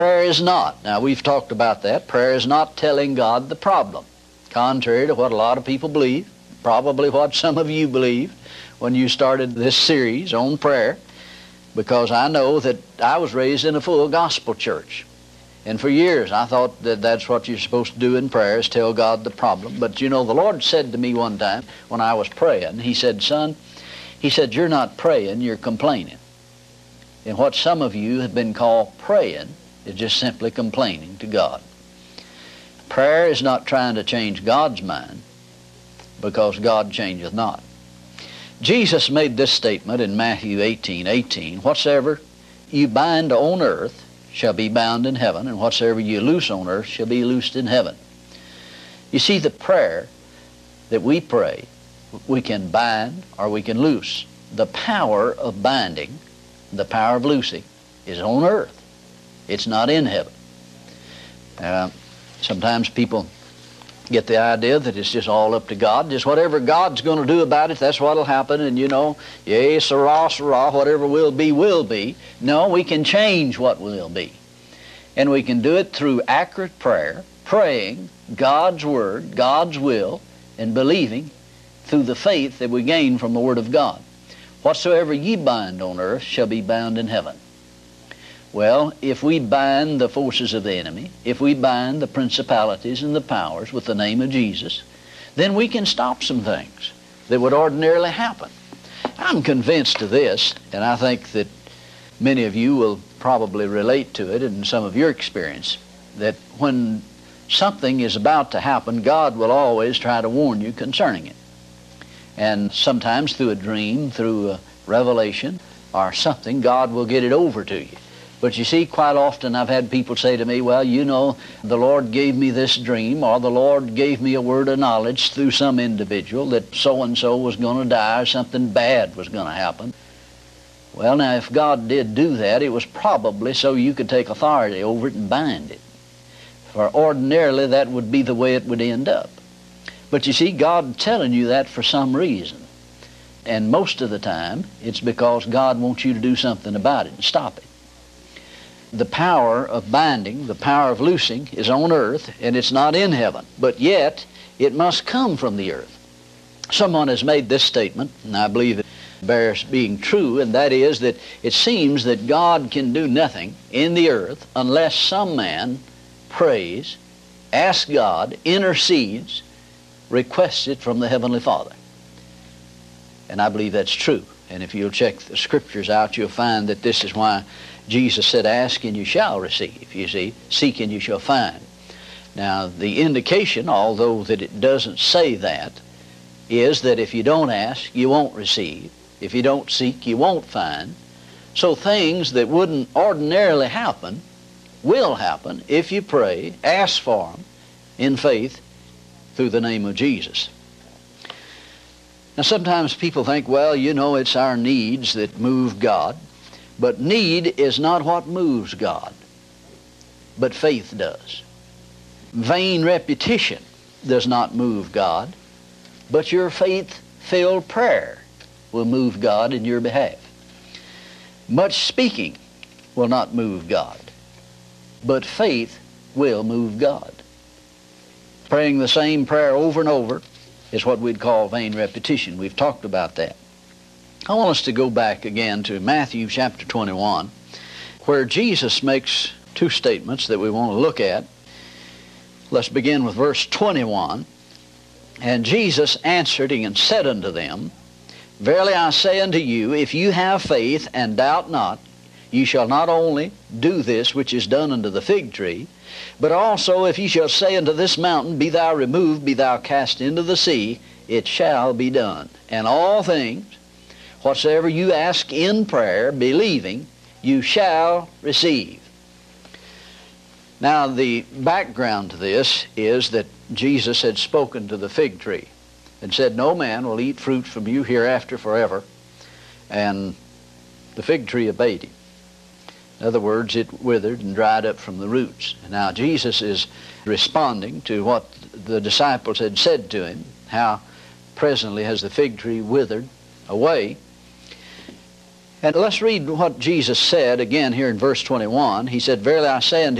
Prayer is not. Now, we've talked about that. Prayer is not telling God the problem, contrary to what a lot of people believe, probably what some of you believed when you started this series on prayer, because I know that I was raised in a full gospel church. And for years I thought that that's what you're supposed to do in prayer, is tell God the problem. But you know, the Lord said to me one time when I was praying, He said, "Son," He said, "you're not praying, you're complaining." And what some of you have been called praying is just simply complaining to God. Prayer is not trying to change God's mind, because God changeth not. Jesus made this statement in Matthew 18:18, "Whatsoever you bind on earth shall be bound in heaven, and whatsoever you loose on earth shall be loosed in heaven." You see, the prayer that we pray, we can bind or we can loose. The power of binding, the power of loosing, is on earth. It's not in heaven. Sometimes people get the idea that it's just all up to God. Just whatever God's going to do about it, that's what'll happen. And you know, yea, sirrah, sirrah, whatever will be, will be. No, we can change what will be. And we can do it through accurate prayer, praying God's Word, God's will, and believing through the faith that we gain from the Word of God. "Whatsoever ye bind on earth shall be bound in heaven." Well, if we bind the forces of the enemy, if we bind the principalities and the powers with the name of Jesus, then we can stop some things that would ordinarily happen. I'm convinced of this, and I think that many of you will probably relate to it in some of your experience, that when something is about to happen, God will always try to warn you concerning it. And sometimes through a dream, through a revelation, or something, God will get it over to you. But you see, quite often I've had people say to me, "Well, you know, the Lord gave me this dream, or the Lord gave me a word of knowledge through some individual that so-and-so was going to die, or something bad was going to happen." Well, now, if God did do that, it was probably so you could take authority over it and bind it. For ordinarily, that would be the way it would end up. But you see, God's telling you that for some reason. And most of the time, it's because God wants you to do something about it and stop it. The power of binding, the power of loosing, is on earth, and it's not in heaven. But yet, it must come from the earth. Someone has made this statement, and I believe it bears being true, and that is that it seems that God can do nothing in the earth unless some man prays, asks God, intercedes, requests it from the Heavenly Father. And I believe that's true. And if you'll check the Scriptures out, you'll find that this is why Jesus said, "Ask and you shall receive." You see, "Seek and you shall find." Now, the indication, although that it doesn't say that, is that if you don't ask, you won't receive. If you don't seek, you won't find. So things that wouldn't ordinarily happen will happen if you pray, ask for them in faith through the name of Jesus. Now, sometimes people think, well, you know, it's our needs that move God. But need is not what moves God, but faith does. Vain repetition does not move God, but your faith-filled prayer will move God in your behalf. Much speaking will not move God, but faith will move God. Praying the same prayer over and over is what we'd call vain repetition. We've talked about that. I want us to go back again to Matthew chapter 21, where Jesus makes two statements that we want to look at. Let's begin with verse 21. "And Jesus answered and said unto them, Verily I say unto you, if you have faith and doubt not, ye shall not only do this which is done unto the fig tree, but also if ye shall say unto this mountain, Be thou removed, be thou cast into the sea, it shall be done. And all things, whatsoever you ask in prayer, believing, you shall receive." Now, the background to this is that Jesus had spoken to the fig tree and said, "No man will eat fruit from you hereafter forever." And the fig tree obeyed him. In other words, it withered and dried up from the roots. Now, Jesus is responding to what the disciples had said to him, how presently has the fig tree withered away. And let's read what Jesus said again here in verse 21. He said, "Verily I say unto